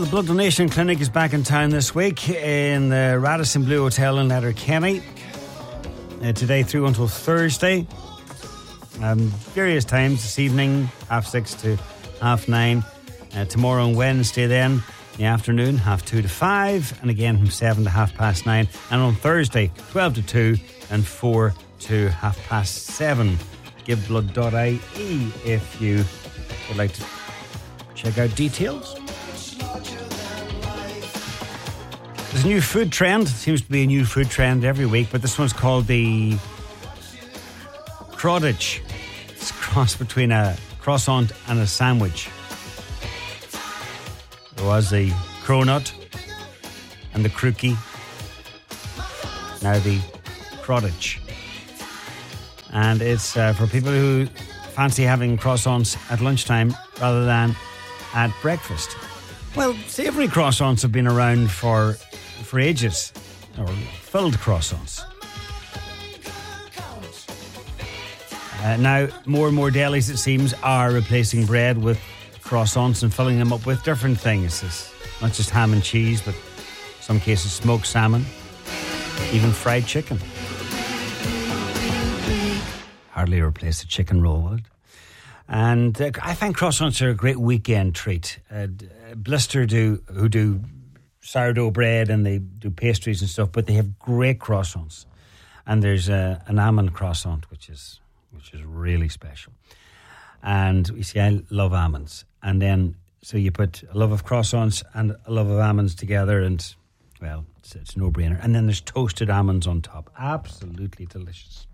Blood Donation Clinic is back in town this week in the Radisson Blue Hotel in Letterkenny. Today through until Thursday. Various times this evening, 6:30 to 9:30. Tomorrow on Wednesday then, in the afternoon, 2:30 to 5:00. And again from 7 to 9:30. And on Thursday, 12 to 2 and 4 to 7:30. Giveblood.ie if you would like to check out details. There's a new food trend. It seems to be a new food trend every week, but this one's called the Croddage. It's a cross between a croissant and a sandwich. There was the cronut and the crookie. Now the Croddage. And it's for people who fancy having croissants at lunchtime rather than at breakfast. Well, savoury croissants have been around for ages, or filled croissants. Now, more and more delis, it seems, are replacing bread with croissants and filling them up with different things. It's not just ham and cheese, but in some cases smoked salmon, even fried chicken. Hardly replace a chicken roll, would it? And I find croissants are a great weekend treat. Blister who do sourdough bread and they do pastries and stuff, but they have great croissants. And there's an almond croissant, which is really special. And you see, I love almonds. And then, so you put a love of croissants and a love of almonds together, and, well, it's a no-brainer. And then there's toasted almonds on top. Absolutely delicious.